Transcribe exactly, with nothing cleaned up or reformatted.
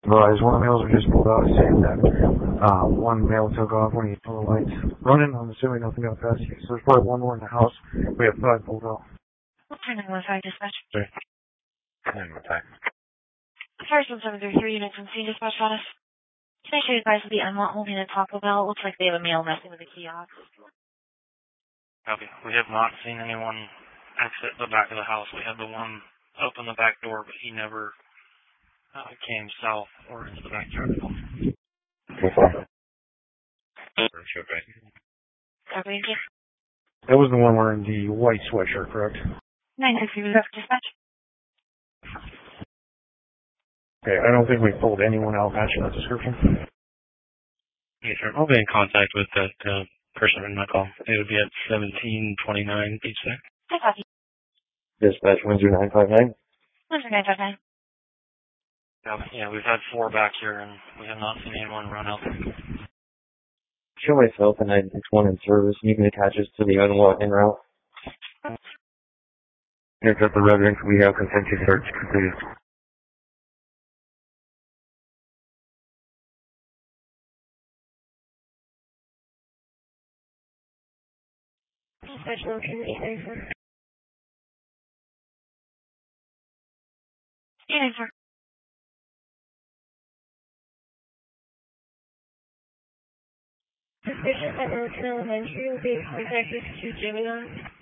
Otherwise, one of the males were just pulled out saying that uh, one male took off when he saw the lights running. I'm assuming nothing got past you. So there's probably one more in the house. We have five pulled out. What time was I dispatch? Sorry. And what time? First one seven three three units in C dispatch status. Can I show you guys the unlock holding at Taco Bell? Looks like they have a male messing with a kiosk. Okay. We have not seen anyone exit the back of the house. We had the one open the back door, but he never uh, came south or into the backyard at all. Copy, thank you. That was the one wearing the white sweatshirt, correct? nine six three dispatch. Okay, I don't think we pulled anyone out matching that description. Yes, sir. I'll be in contact with that uh, person in my call. It would be at seventeen twenty-nine Beach Sec. Hi, copy. Dispatch one zero nine five nine. one zero nine five nine. Yeah, we've had four back here, and we have not seen anyone run out. Show myself and nine six one in service. You can attach us to the unlock en route. Intercept the residence. We have consent to search completed. Dispatch location eight nine four. eight nine four. Suspicious at Motel Elementary will be contacted to Gemini.